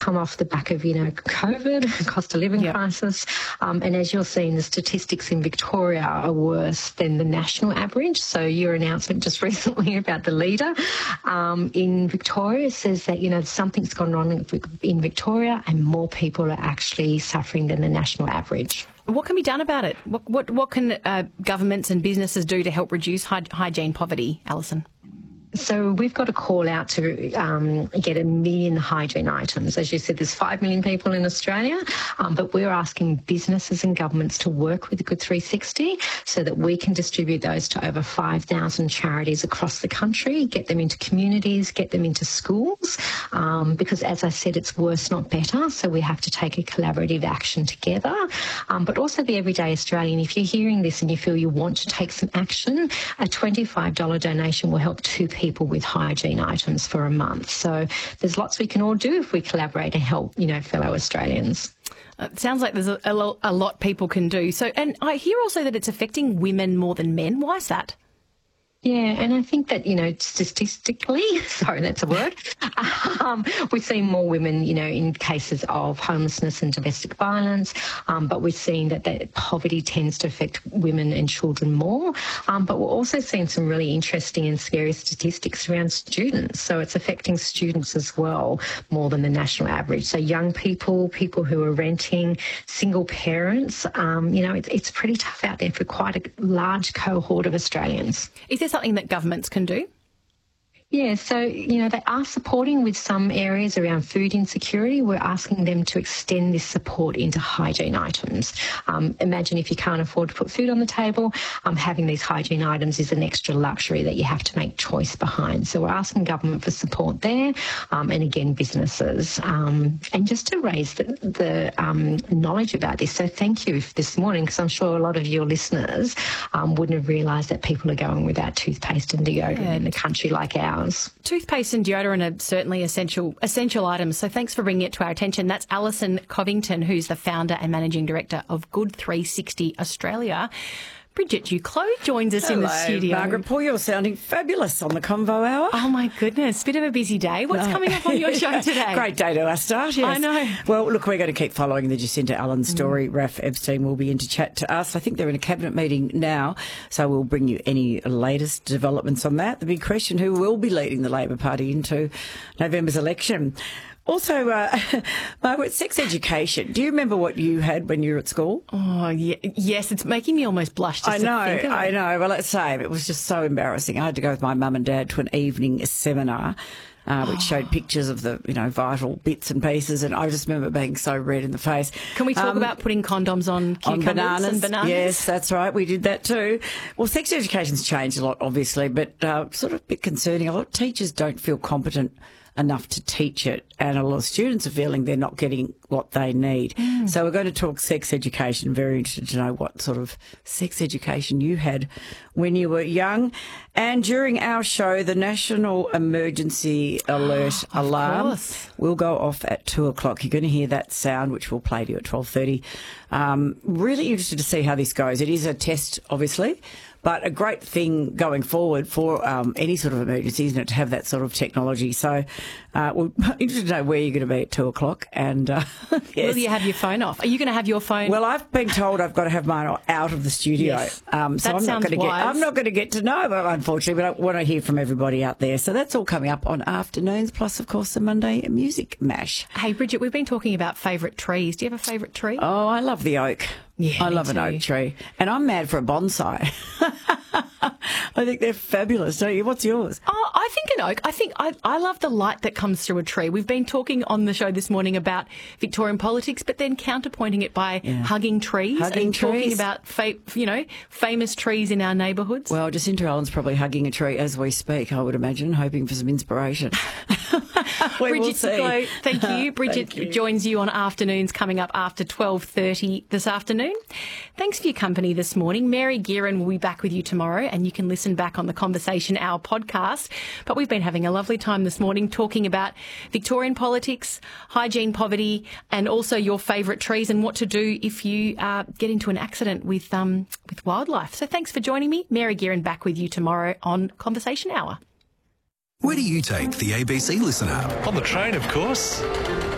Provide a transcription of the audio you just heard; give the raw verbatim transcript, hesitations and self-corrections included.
come off the back of, you know, COVID, cost of living yep. crisis. Um, and as you're seeing, the statistics in Victoria are worse than the national average. So your announcement just recently about the leader um, in Victoria says that, you know, something's gone wrong in Victoria and more people are actually suffering than the national average. What can be done about it? What what, what can uh, governments and businesses do to help reduce hy- hygiene poverty, Alison? So we've got a call out to um, get a million hygiene items. As you said, there's five million people in Australia, um, but we're asking businesses and governments to work with Good three sixty so that we can distribute those to over five thousand charities across the country, get them into communities, get them into schools, um, because as I said, it's worse, not better. So we have to take a collaborative action together. Um, but also the everyday Australian, if you're hearing this and you feel you want to take some action, a twenty-five dollars donation will help two people people with hygiene items for a month. So there's lots we can all do if we collaborate and help, you know, fellow Australians. It sounds like there's a, a, lot, a lot people can do. So, and I hear also that it's affecting women more than men. Why is that? Yeah, and I think that, you know, statistically, sorry, that's a word, um, we're seeing more women, you know, in cases of homelessness and domestic violence, um, but we're seeing that, that poverty tends to affect women and children more. Um, but we're also seeing some really interesting and scary statistics around students. So it's affecting students as well more than the national average. So young people, people who are renting, single parents, um, you know, it's, it's pretty tough out there for quite a large cohort of Australians. Is there something that governments can do? Yeah, so, you know, they are supporting with some areas around food insecurity. We're asking them to extend this support into hygiene items. Um, imagine if you can't afford to put food on the table, um, having these hygiene items is an extra luxury that you have to make choice behind. So we're asking government for support there, um, and again, businesses, um, and just to raise the, the um, knowledge about this. So thank you this morning, because I'm sure a lot of your listeners um, wouldn't have realised that people are going without toothpaste and deodorant yeah. in a country like ours. Toothpaste and deodorant are certainly essential essential items, so thanks for bringing it to our attention. That's Alison Covington, who's the founder and managing director of Good three sixty Australia. Bridget Duclos joins us Hello, in the studio. Margaret Paul, you're sounding fabulous on the Convo Hour. Oh, my goodness. Bit of a busy day. What's no. coming up on your show today? Great day to our start, yes. I know. Well, look, we're going to keep following the Jacinta Allen story. Mm. Raph Epstein will be in to chat to us. I think they're in a cabinet meeting now, so we'll bring you any latest developments on that. The big question, who will be leading the Labor Party into November's election? Also, uh, Margaret, sex education. Do you remember what you had when you were at school? Oh, yeah, yes. It's making me almost blush just I know, to think of it. I know. Well, let's say it was just so embarrassing. I had to go with my mum and dad to an evening seminar, uh, which showed pictures of the, you know, vital bits and pieces, and I just remember being so red in the face. Can we talk um, about putting condoms on cucumbers on bananas, and bananas? Yes, that's right. We did that too. Well, sex education's changed a lot, obviously, but uh, sort of a bit concerning. A lot of teachers don't feel competent enough to teach it, and a lot of students are feeling they're not getting what they need. Mm. So we're going to talk sex education. Very interested to know what sort of sex education you had when you were young. And during our show, the National Emergency Alert Alarm course. will go off at two o'clock. You're going to hear that sound, which we'll play to you at twelve thirty. Um, really interested to see how this goes. It is a test, obviously, but a great thing going forward for um, any sort of emergency, isn't it, to have that sort of technology. So uh, we're interested to know where you're going to be at two o'clock. And uh, yes. Will you have your phone off? Are you going to have your phone? Well, I've been told I've got to have mine out of the studio. Yes. Um, so that I'm not going to get. I'm not going to get to know, unfortunately. But I want to hear from everybody out there. So that's all coming up on afternoons. Plus, of course, the Monday music mash. Hey, Bridget, we've been talking about favourite trees. Do you have a favourite tree? Oh, I love the oak. Yeah, I love an oak tree. And I'm mad for a bonsai. I think they're fabulous, don't you? What's yours? Oh, I think an oak. I think I, I love the light that comes through a tree. We've been talking on the show this morning about Victorian politics, but then counterpointing it by yeah. hugging trees hugging and trees. talking about, fa- you know, famous trees in our neighbourhoods. Well, Jacinta Allen's probably hugging a tree as we speak, I would imagine, hoping for some inspiration. we Bridget will see. Duclos, thank you. Bridget thank you. joins you on afternoons coming up after twelve thirty this afternoon. Thanks for your company this morning. Mary Gearan will be back with you tomorrow, and you can listen back on the Conversation Hour podcast. But we've been having a lovely time this morning talking about Victorian politics, hygiene poverty, and also your favourite trees and what to do if you uh, get into an accident with um, with wildlife. So thanks for joining me. Mary Gearan back with you tomorrow on Conversation Hour. Where do you take the A B C Listen app? On the train, of course.